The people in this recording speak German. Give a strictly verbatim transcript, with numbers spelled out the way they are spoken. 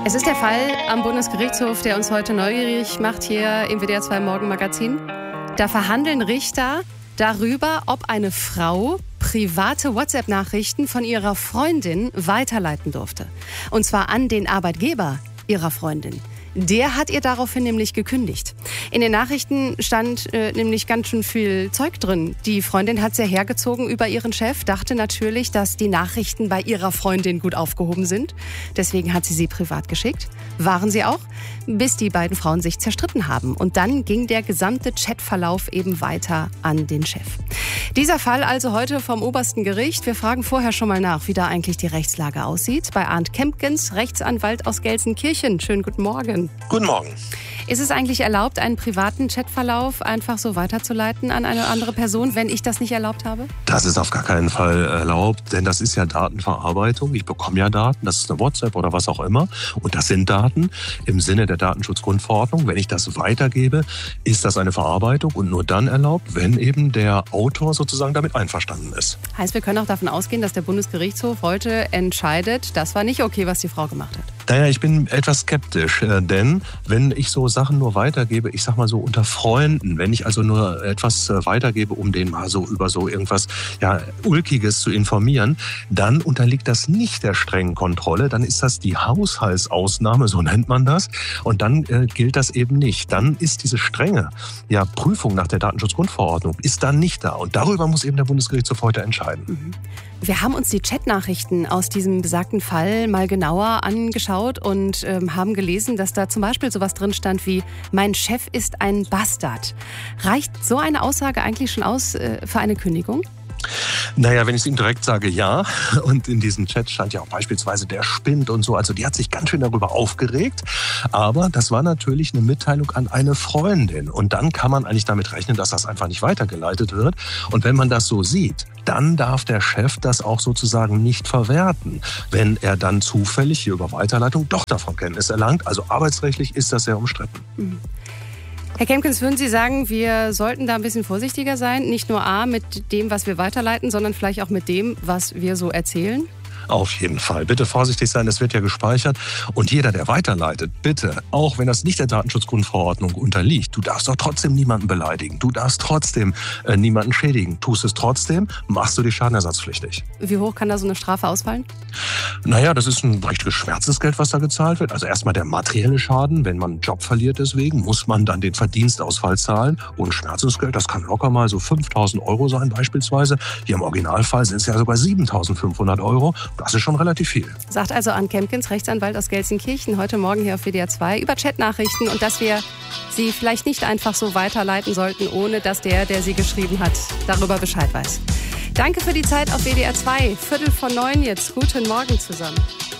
Es ist der Fall am Bundesgerichtshof, der uns heute neugierig macht hier im W D R zwei Morgenmagazin. Da verhandeln Richter darüber, ob eine Frau private WhatsApp-Nachrichten von ihrer Freundin weiterleiten durfte. Und zwar an den Arbeitgeber ihrer Freundin. Der hat ihr daraufhin nämlich gekündigt. In den Nachrichten stand äh, nämlich ganz schön viel Zeug drin. Die Freundin hat sehr hergezogen über ihren Chef, dachte natürlich, dass die Nachrichten bei ihrer Freundin gut aufgehoben sind. Deswegen hat sie sie privat geschickt. Waren sie auch, bis die beiden Frauen sich zerstritten haben. Und dann ging der gesamte Chatverlauf eben weiter an den Chef. Dieser Fall also heute vom obersten Gericht. Wir fragen vorher schon mal nach, wie da eigentlich die Rechtslage aussieht. Bei Arndt Kempkens, Rechtsanwalt aus Gelsenkirchen. Schönen guten Morgen. Guten Morgen. Ist es eigentlich erlaubt, einen privaten Chatverlauf einfach so weiterzuleiten an eine andere Person, wenn ich das nicht erlaubt habe? Das ist auf gar keinen Fall erlaubt, denn das ist ja Datenverarbeitung. Ich bekomme ja Daten, das ist eine WhatsApp oder was auch immer. Und das sind Daten im Sinne der Datenschutzgrundverordnung. Wenn ich das weitergebe, ist das eine Verarbeitung und nur dann erlaubt, wenn eben der Autor sozusagen damit einverstanden ist. Heißt, wir können auch davon ausgehen, dass der Bundesgerichtshof heute entscheidet, das war nicht okay, was die Frau gemacht hat. Naja, ich bin etwas skeptisch, denn wenn ich so Sachen nur weitergebe, ich sag mal so unter Freunden, wenn ich also nur etwas weitergebe, um den mal so über so irgendwas ja Ulkiges zu informieren, dann unterliegt das nicht der strengen Kontrolle, dann ist das die Haushaltsausnahme, so nennt man das, und dann äh, gilt das eben nicht. Dann ist diese strenge ja, Prüfung nach der Datenschutzgrundverordnung ist dann nicht da und darüber muss eben der Bundesgerichtshof heute entscheiden. Mhm. Wir haben uns die Chatnachrichten aus diesem besagten Fall mal genauer angeschaut und ähm, haben gelesen, dass da zum Beispiel sowas drin stand wie „Mein Chef ist ein Bastard". Reicht so eine Aussage eigentlich schon aus äh, für eine Kündigung? Naja, wenn ich es ihm direkt sage, ja. Und in diesem Chat stand ja auch beispielsweise der spinnt und so. Also die hat sich ganz schön darüber aufgeregt. Aber das war natürlich eine Mitteilung an eine Freundin. Und dann kann man eigentlich damit rechnen, dass das einfach nicht weitergeleitet wird. Und wenn man das so sieht, dann darf der Chef das auch sozusagen nicht verwerten, wenn er dann zufällig hier über Weiterleitung doch davon Kenntnis erlangt. Also arbeitsrechtlich ist das sehr umstritten. Mhm. Herr Kempkens, würden Sie sagen, wir sollten da ein bisschen vorsichtiger sein? Nicht nur A, mit dem, was wir weiterleiten, sondern vielleicht auch mit dem, was wir so erzählen? Auf jeden Fall. Bitte vorsichtig sein, das wird ja gespeichert. Und jeder, der weiterleitet, bitte, auch wenn das nicht der Datenschutzgrundverordnung unterliegt, du darfst doch trotzdem niemanden beleidigen. Du darfst trotzdem äh, niemanden schädigen. Tust es trotzdem, machst du dich schadenersatzpflichtig. Wie hoch kann da so eine Strafe ausfallen? Naja, das ist ein richtiges Schmerzensgeld, was da gezahlt wird. Also erstmal der materielle Schaden. Wenn man einen Job verliert deswegen, muss man dann den Verdienstausfall zahlen. Und Schmerzensgeld, das kann locker mal so fünftausend Euro sein beispielsweise. Hier im Originalfall sind es ja sogar siebentausendfünfhundert Euro. Das ist schon relativ viel. Sagt also Arndt Kempkens, Rechtsanwalt aus Gelsenkirchen, heute Morgen hier auf W D R zwei über Chatnachrichten und dass wir sie vielleicht nicht einfach so weiterleiten sollten, ohne dass der, der sie geschrieben hat, darüber Bescheid weiß. Danke für die Zeit auf W D R zwei. Viertel vor neun jetzt. Guten Morgen zusammen.